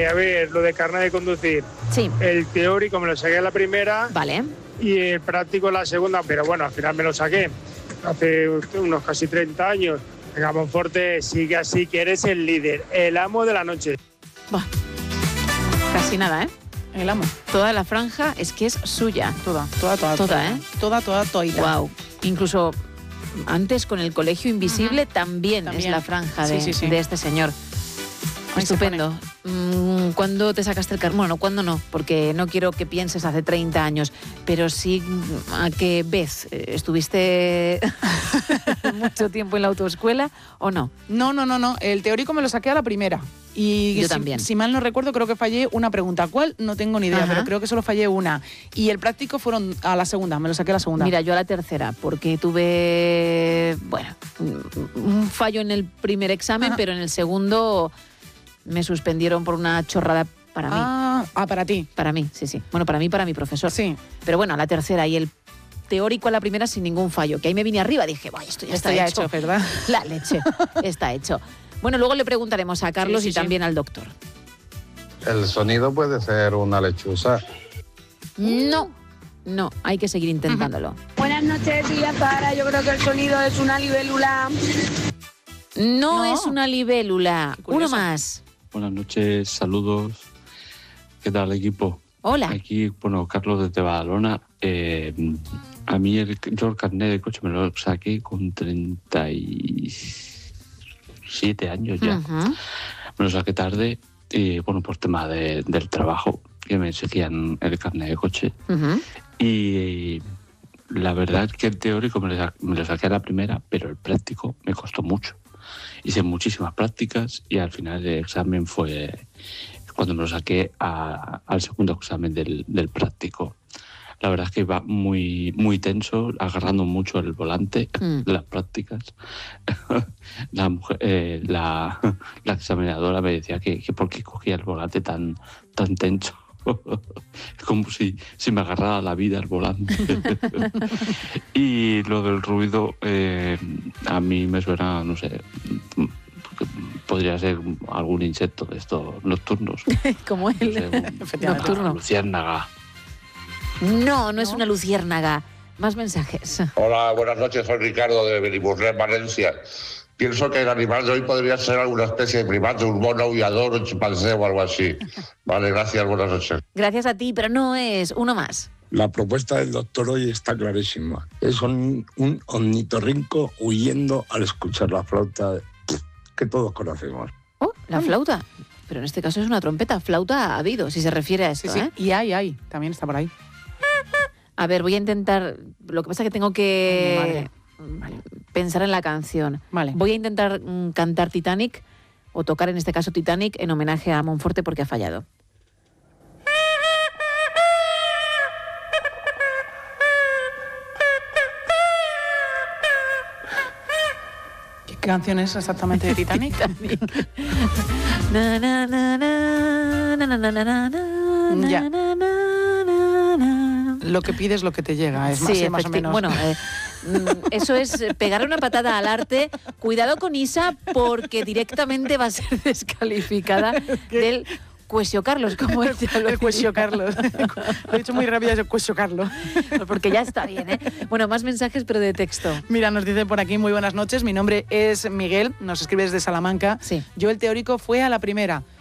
a ver, lo de carnet de conducir. Sí. El teórico me lo saqué a la primera. Vale. Y el práctico la segunda, pero bueno, al final me lo saqué hace unos casi 30 años. Venga, Monforte, sigue así, que eres el líder, el amo de la noche. Bah. Casi nada, ¿eh? El amo. Toda la franja es que es suya. Toda, ¿eh? Toda. Wow. Incluso antes con el Colegio Invisible también es la franja de este señor. Estupendo. ¿Cuándo te sacaste el carnet? Bueno, ¿cuándo no? Porque no quiero que pienses hace 30 años, pero sí a qué vez. ¿Estuviste mucho tiempo en la autoescuela o no? No. El teórico me lo saqué a la primera. Y yo también. Si mal no recuerdo, creo que fallé una pregunta. ¿Cuál? No tengo ni idea, pero creo que solo fallé una. Y el práctico fueron a la segunda, me lo saqué a la segunda. Mira, yo a la tercera, porque tuve, un fallo en el primer examen, pero en el segundo me suspendieron por una chorrada para mí. Para ti. Para mí, sí. Bueno, para mí, para mi profesor. Sí. Pero bueno, a la tercera y el teórico a la primera sin ningún fallo. Que ahí me vine arriba, dije, esto ya está hecho, ¿verdad? La leche, está hecho. Bueno, luego le preguntaremos a Carlos y también al doctor. ¿El sonido puede ser una lechuza? No, hay que seguir intentándolo. Buenas noches, Silvia Zahara. Yo creo que el sonido es una libélula. No es una libélula. Uno más. Buenas noches, saludos. ¿Qué tal, equipo? Hola. Aquí, Carlos desde Badalona. A mí yo el carnet de coche me lo saqué con 37 años ya. Me lo saqué tarde y, por tema del trabajo, que me exigían el carnet de coche. Y la verdad es que el teórico me lo saqué a la primera, pero el práctico me costó mucho. Hice muchísimas prácticas y al final del examen fue cuando me lo saqué al segundo examen del práctico. La verdad es que iba muy, muy tenso, agarrando mucho el volante de las prácticas. La examinadora me decía que por qué cogía el volante tan tenso. Como si me agarrara la vida el volante. Y lo del ruido, a mí me suena, no sé, podría ser algún insecto de estos nocturnos. Como él, nocturno. Luciérnaga. No es una luciérnaga. Más mensajes. Hola, buenas noches, soy Ricardo de Benimuslem, Valencia. Pienso que el animal de hoy podría ser alguna especie de primate, un mono aullador, un chimpancé o algo así. Vale, gracias, buenas noches. Gracias a ti, pero no es. Uno más. La propuesta del doctor hoy está clarísima. Es un ornitorrinco huyendo al escuchar la flauta que todos conocemos. Oh, la flauta. Pero en este caso es una trompeta. Flauta ha habido, si se refiere a esto. Sí. Y hay. También está por ahí. A ver, voy a intentar. Lo que pasa es que tengo que pensar en la canción. Vale. Voy a intentar cantar Titanic, o tocar en este caso Titanic, en homenaje a Monforte porque ha fallado. ¿Qué canción es exactamente de Titanic? Ya. Lo que pides, lo que te llega, es más o menos. Bueno, eso es pegarle una patada al arte. Cuidado con Isa, porque directamente va a ser descalificada del Cuesio Carlos, como es el Cuesio Carlos. Lo he dicho muy rápido, es el Cuesio Carlos. Porque ya está bien, ¿eh? Bueno, más mensajes, pero de texto. Mira, nos dice por aquí, muy buenas noches, mi nombre es Miguel, nos escribe desde Salamanca. Sí. Yo el teórico fue a la primera.